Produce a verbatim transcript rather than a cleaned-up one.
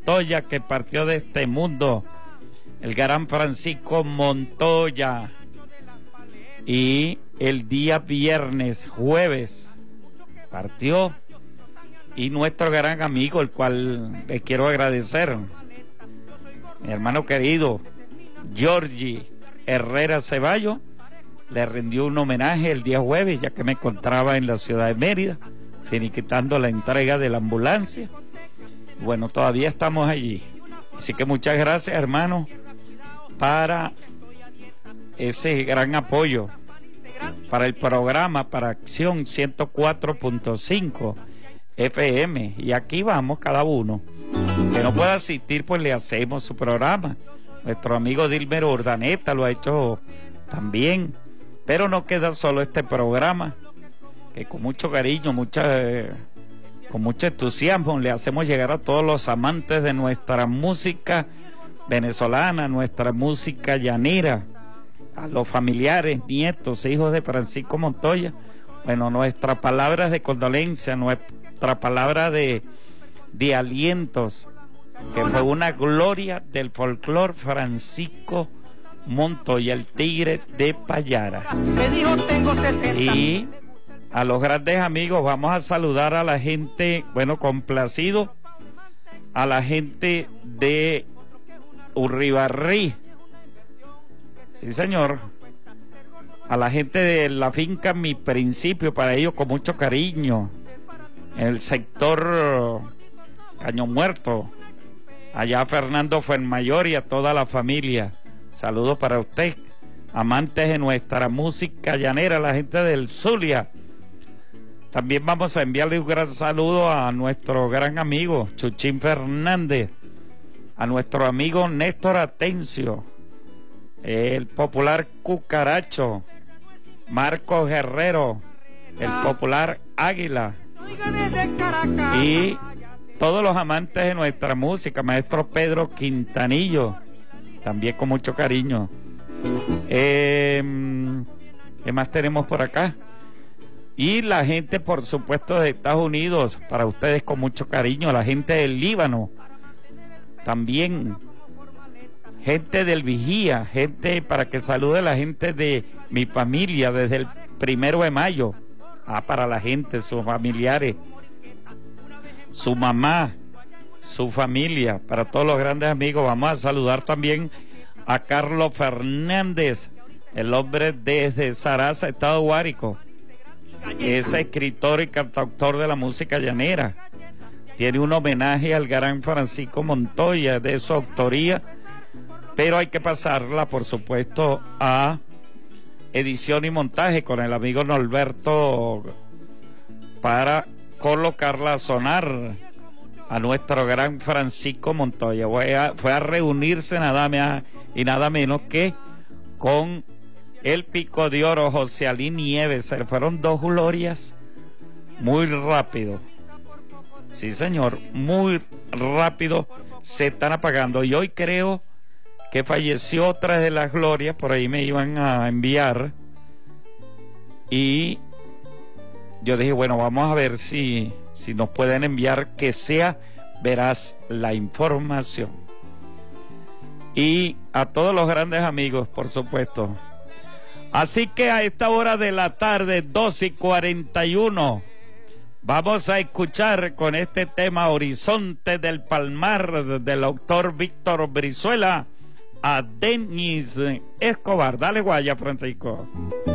Montoya, que partió de este mundo, el gran Francisco Montoya. Y el día viernes, jueves, partió. Y nuestro gran amigo, el cual le quiero agradecer, mi hermano querido, Georgie Herrera Ceballos, le rindió un homenaje el día jueves, ya que me encontraba en la ciudad de Mérida, finiquitando la entrega de la ambulancia. Bueno, todavía estamos allí. Así que muchas gracias, hermano, para ese gran apoyo para el programa, para Acción ciento cuatro punto cinco F M. Y aquí vamos cada uno. Que no pueda asistir, pues le hacemos su programa. Nuestro amigo Dilmer Urdaneta lo ha hecho también. Pero no queda solo este programa, que con mucho cariño, mucha, eh, con mucho entusiasmo le hacemos llegar a todos los amantes de nuestra música venezolana, nuestra música llanera, a los familiares, nietos, hijos de Francisco Montoya. Bueno, nuestras palabras de condolencia, nuestra palabra de, de alientos, que fue una gloria del folclor Francisco Montoya, el tigre de Payara. Y a los grandes amigos vamos a saludar a la gente, bueno, complacido, a la gente de Urribarrí. Sí, señor. A la gente de la finca Mi Principio, para ellos con mucho cariño. En el sector Caño Muerto. Allá a Fernando Fuenmayor y a toda la familia. Saludos para usted, amantes de nuestra música llanera, la gente del Zulia. También vamos a enviarle un gran saludo a nuestro gran amigo Chuchín Fernández, a nuestro amigo Néstor Atencio, el popular Cucaracho, Marcos Guerrero, el popular Águila, y todos los amantes de nuestra música, maestro Pedro Quintanillo, también con mucho cariño. Eh, ¿Qué más tenemos por acá? Y la gente, por supuesto, de Estados Unidos, para ustedes con mucho cariño. La gente del Líbano, también. Gente del Vigía, gente para que salude la gente de mi familia desde el primero de mayo. Ah, para la gente, sus familiares, su mamá, su familia, para todos los grandes amigos. Vamos a saludar también a Carlos Fernández, el hombre desde Zaraza, Estado Guárico, que es escritor y cantautor de la música llanera. Tiene un homenaje al gran Francisco Montoya de su autoría, pero hay que pasarla, por supuesto, a edición y montaje con el amigo Norberto para colocarla a sonar a nuestro gran Francisco Montoya. Fue a, fue a reunirse nada más y nada menos que con el Pico de Oro José Alí Nieves. Se fueron dos glorias muy rápido. Sí, señor, muy rápido se están apagando. Y hoy creo que falleció otra de las glorias, por ahí me iban a enviar. Y yo dije, bueno, vamos a ver si, si nos pueden enviar, que sea veraz la información. Y a todos los grandes amigos, por supuesto. Así que a esta hora de la tarde, doce y cuarenta y uno, vamos a escuchar con este tema Horizonte del Palmar del doctor Víctor Brizuela a Denis Escobar. Dale guaya, Francisco.